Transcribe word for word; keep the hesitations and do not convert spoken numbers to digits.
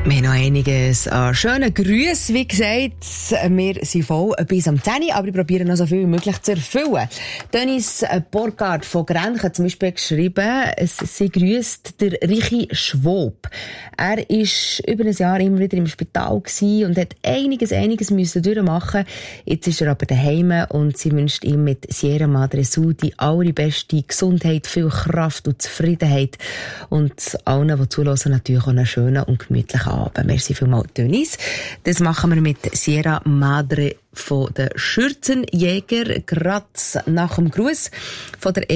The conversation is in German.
Wir haben noch einiges an schönen Grüßen, wie gesagt. Wir sind voll bis am zehn Uhr, aber ich probiere noch so viel wie möglich zu erfüllen. Dennis Borgard von Grenchen hat zum Beispiel geschrieben, es, sie grüßt der Richi Schwob. Er war über ein Jahr immer wieder im Spital gewesen und hat einiges, einiges müssen durchmachen. Jetzt ist er aber daheim und sie wünscht ihm mit Sierra Madre Sud die allerbeste Gesundheit, viel Kraft und Zufriedenheit und allen, die zuhören, natürlich auch einen schönen und gemütlichen Abend. Merci vielmals, Dennis. Das machen wir mit Sierra Madre von den Schürzenjäger, gerade nach dem Gruß von der